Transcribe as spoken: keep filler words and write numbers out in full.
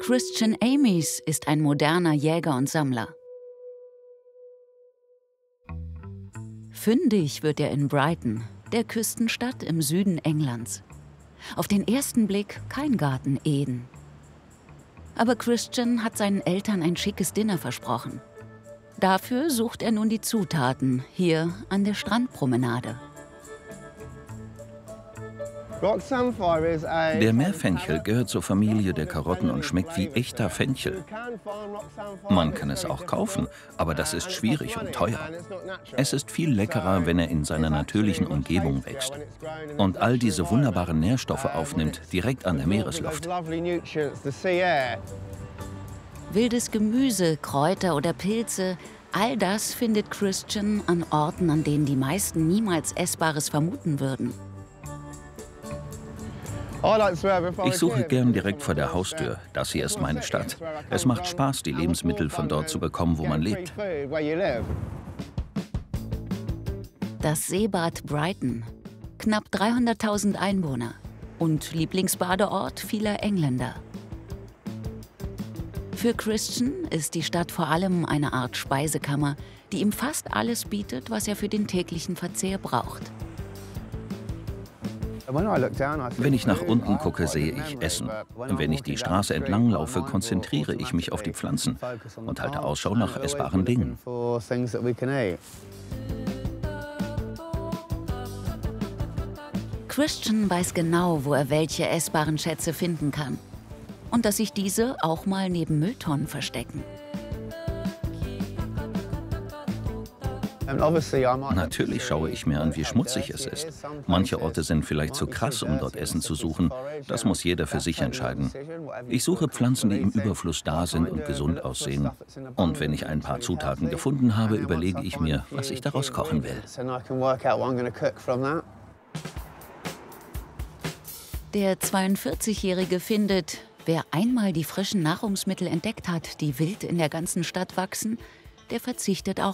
Christian Amies ist ein moderner Jäger und Sammler. Fündig wird er in Brighton, der Küstenstadt im Süden Englands. Auf den ersten Blick kein Garten Eden. Aber Christian hat seinen Eltern ein schickes Dinner versprochen. Dafür sucht er nun die Zutaten hier an der Strandpromenade. Der Meerfenchel gehört zur Familie der Karotten und schmeckt wie echter Fenchel. Man kann es auch kaufen, aber das ist schwierig und teuer. Es ist viel leckerer, wenn er in seiner natürlichen Umgebung wächst und all diese wunderbaren Nährstoffe aufnimmt, direkt an der Meeresluft. Wildes Gemüse, Kräuter oder Pilze, all das findet Christian an Orten, an denen die meisten niemals Essbares vermuten würden. Ich suche gern direkt vor der Haustür. Das hier ist meine Stadt. Es macht Spaß, die Lebensmittel von dort zu bekommen, wo man lebt. Das Seebad Brighton. Knapp dreihunderttausend Einwohner. Und Lieblingsbadeort vieler Engländer. Für Christian ist die Stadt vor allem eine Art Speisekammer, die ihm fast alles bietet, was er für den täglichen Verzehr braucht. Wenn ich nach unten gucke, sehe ich Essen. Wenn ich die Straße entlang laufe, konzentriere ich mich auf die Pflanzen und halte Ausschau nach essbaren Dingen. Christian weiß genau, wo er welche essbaren Schätze finden kann. Und dass sich diese auch mal neben Mülltonnen verstecken. Natürlich schaue ich mir an, wie schmutzig es ist. Manche Orte sind vielleicht zu krass, um dort Essen zu suchen. Das muss jeder für sich entscheiden. Ich suche Pflanzen, die im Überfluss da sind und gesund aussehen. Und wenn ich ein paar Zutaten gefunden habe, überlege ich mir, was ich daraus kochen will. Der zweiundvierzigjährige findet, wer einmal die frischen Nahrungsmittel entdeckt hat, die wild in der ganzen Stadt wachsen, der verzichtet auch